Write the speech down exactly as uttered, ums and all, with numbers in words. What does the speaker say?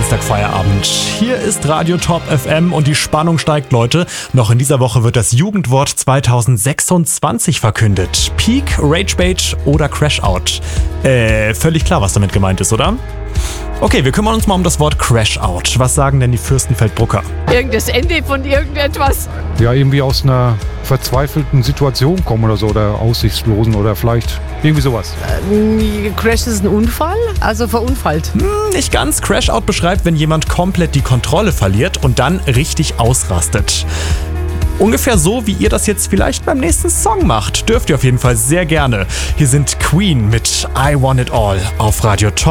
Dienstagfeierabend. Hier ist Radio Top F M und die Spannung steigt, Leute. Noch in dieser Woche wird das Jugendwort zwanzig sechsundzwanzig verkündet. Peak, Ragebait oder Crashout. Äh, völlig klar, was damit gemeint ist, oder? Okay, wir kümmern uns mal um das Wort Crashout. Was sagen denn die Fürstenfeldbrucker? Irgendes Ende von irgendetwas. Ja, irgendwie aus einer verzweifelten Situation kommen oder so, oder aussichtslosen oder vielleicht irgendwie sowas. Ähm, Crash ist ein Unfall, also verunfallt. Hm, nicht ganz. Crashout beschreibt, wenn jemand komplett die Kontrolle verliert und dann richtig ausrastet. Ungefähr so, wie ihr das jetzt vielleicht beim nächsten Song macht. Dürft ihr auf jeden Fall sehr gerne. Hier sind Queen mit I Want It All auf Radio Top.